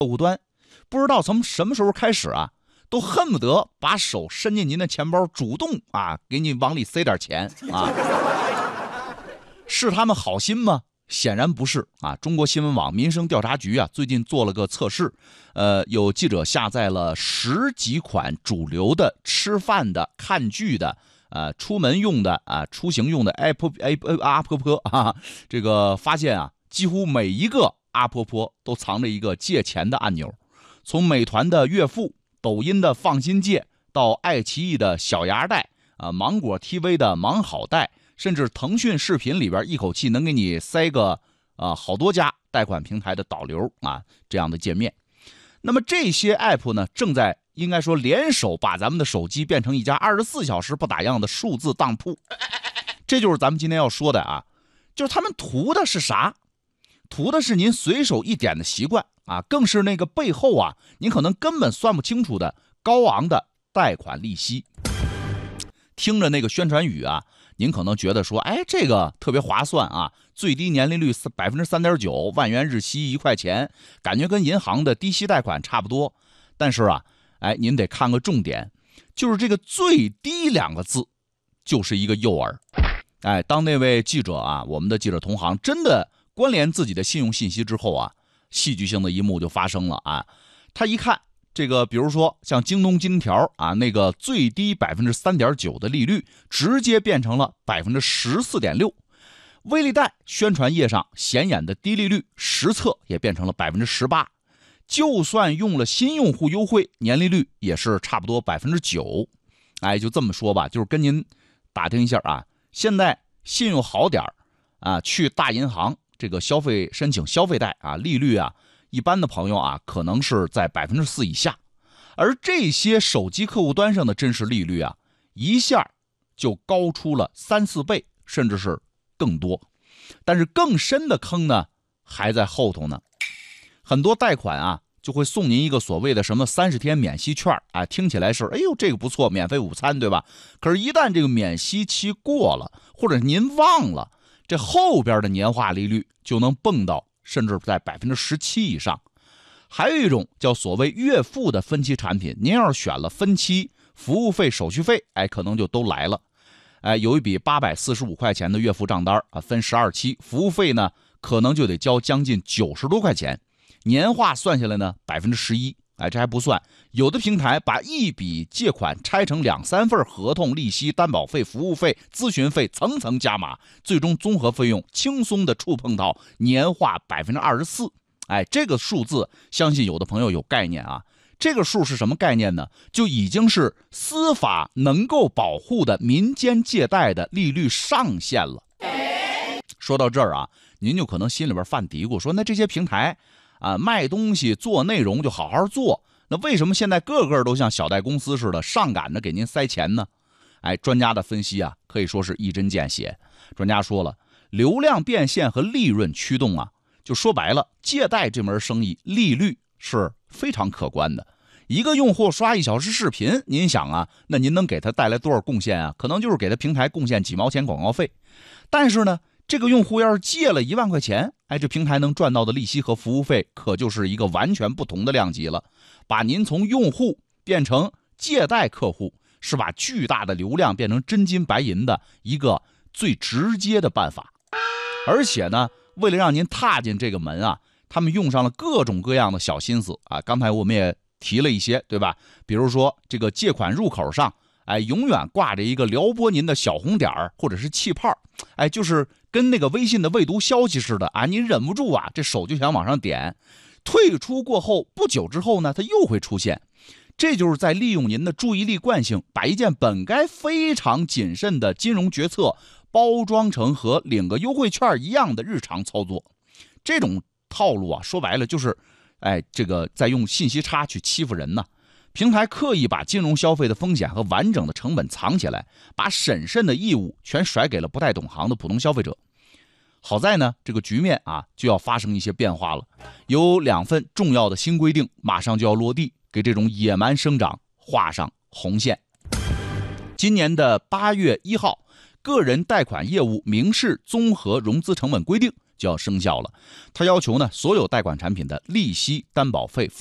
客户端不知道从什么时候开始啊，都恨不得把手伸进您的钱包，主动啊给你往里塞点钱啊。是他们好心吗？显然不是啊！中国新闻网民生调查局啊，最近做了个测试，有记者下载了10几款主流的吃饭的、看剧的、出门用的出行用的 app 啊，这个发现啊，几乎每一个 app 都藏着一个借钱的按钮，从美团的月付、抖音的放心借，到爱奇艺的小牙贷芒果 TV 的芒好贷。甚至腾讯视频里边一口气能给你塞个好多家贷款平台的导流啊这样的界面。那么这些 app 呢，正在应该说联手把咱们的手机变成一家24小时不打烊的数字当铺。这就是咱们今天要说的啊，就是他们图的是啥？图的是您随手一点的习惯啊，更是那个背后啊，您可能根本算不清楚的高昂的贷款利息。听着那个宣传语啊，您可能觉得说，哎，这个特别划算啊，最低年利率3.9%，万元日息1块钱，感觉跟银行的低息贷款差不多。但是啊，哎，您得看个重点，就是这个最低2个字就是一个诱饵。哎，当那位记者啊，我们的记者同行真的关联自己的信用信息之后啊，戏剧性的一幕就发生了啊，他一看这个，比如说像京东金条啊，那个最低3.9%的利率，直接变成了14.6%。微利贷宣传页上显眼的低利率，实测也变成了18%。就算用了新用户优惠，年利率也是差不多9%。哎，就这么说吧，就是跟您打听一下啊，现在信用好点啊，去大银行这个申请消费贷啊，利率啊。一般的朋友啊，可能是在4%以下，而这些手机客户端上的真实利率啊，一下就高出了3、4倍，甚至是更多。但是更深的坑呢，还在后头呢。很多贷款啊，就会送您一个所谓的什么30天免息券啊，听起来是哎呦这个不错，免费午餐，对吧？可是，一旦这个免息期过了，或者您忘了，这后边的年化利率就能蹦到。甚至在17%以上。还有一种叫所谓月付的分期产品，您要是选了分期，服务费、手续费，哎，可能就都来了。哎，有一笔845块钱的月付账单啊，分12期，服务费呢可能就得交将近90多块钱，年化算下来呢11%。哎，这还不算，有的平台把一笔借款拆成2、3份合同，利息、担保费、服务费、咨询费层层加码，最终综合费用轻松的触碰到年化24%。哎，这个数字相信有的朋友有概念啊。这个数是什么概念呢？就已经是司法能够保护的民间借贷的利率上限了。说到这儿啊，您就可能心里边犯嘀咕，说那这些平台啊，卖东西做内容就好好做，那为什么现在个个都像小贷公司似的上赶着给您塞钱呢？哎，专家的分析啊，可以说是一针见血。专家说了，流量变现和利润驱动啊，就说白了，借贷这门生意利率是非常可观的。一个用户刷1小时视频，您想啊，那您能给他带来多少贡献啊？可能就是给他平台贡献几毛钱广告费。但是呢，这个用户要是借了1万块钱，哎，这平台能赚到的利息和服务费可就是一个完全不同的量级了。把您从用户变成借贷客户，是把巨大的流量变成真金白银的一个最直接的办法。而且呢，为了让您踏进这个门啊，他们用上了各种各样的小心思啊。刚才我们也提了一些，对吧？比如说这个借款入口上，哎，永远挂着一个撩拨您的小红点或者是气泡，哎，就是跟那个微信的未读消息似的啊，您忍不住啊，这手就想往上点。退出过后不久之后呢，它又会出现。这就是在利用您的注意力惯性，把一件本该非常谨慎的金融决策包装成和领个优惠券一样的日常操作。这种套路啊，说白了就是，哎，这个在用信息差去欺负人呢。平台刻意把金融消费的风险和完整的成本藏起来，把审慎的义务全甩给了不太懂行的普通消费者。好在呢，这个局面啊就要发生一些变化了，有2份重要的新规定马上就要落地，给这种野蛮生长画上红线。今年的8月1号，个人贷款业务民事综合融资成本规定就要生效了。他要求呢，所有贷款产品的利息担保费